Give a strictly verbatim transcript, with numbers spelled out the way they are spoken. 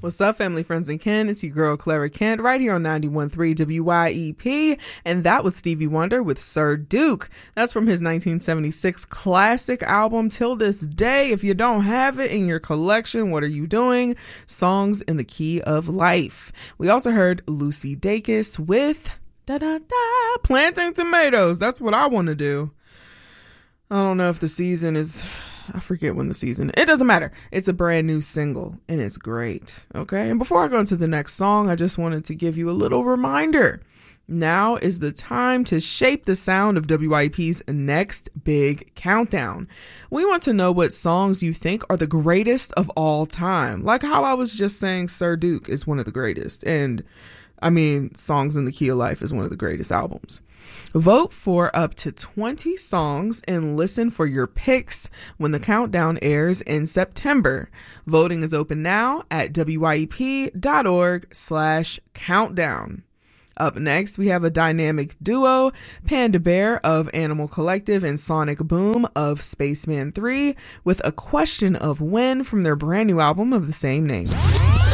What's up, family, friends, and kin? It's your girl, Clara Kent, right here on ninety-one point three W Y E P. And that was Stevie Wonder with Sir Duke. That's from his nineteen seventy-six classic album, Till This Day. If you don't have it in your collection, what are you doing? Songs in the Key of Life. We also heard Lucy Dacus with da da da planting tomatoes. That's what I want to do. I don't know if the season is... I forget when the season, it doesn't matter. It's a brand new single and it's great. Okay. And before I go into the next song, I just wanted to give you a little reminder. Now is the time to shape the sound of W Y E P's next big countdown. We want to know what songs you think are the greatest of all time. Like how I was just saying Sir Duke is one of the greatest. And I mean, Songs in the Key of Life is one of the greatest albums. Vote for up to twenty songs and listen for your picks when the countdown airs in September. Voting is open now at W Y E P dot org slash countdown. Up next, we have a dynamic duo, Panda Bear of Animal Collective and Sonic Boom of Spaceman three, with A Question of When from their brand new album of the same name.